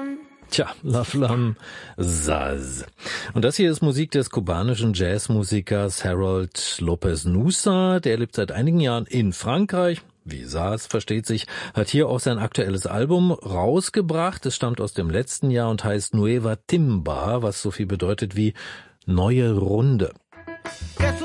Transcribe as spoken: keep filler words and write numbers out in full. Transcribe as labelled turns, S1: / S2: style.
S1: Flamme.
S2: Tja, La Flamme Zaz. Und das hier ist Musik des kubanischen Jazzmusikers Harold López Nussa. Der lebt seit einigen Jahren in Frankreich. Wie Saz, versteht sich, hat hier auch sein aktuelles Album rausgebracht. Es stammt aus dem letzten Jahr und heißt Nueva Timba, was so viel bedeutet wie neue Runde.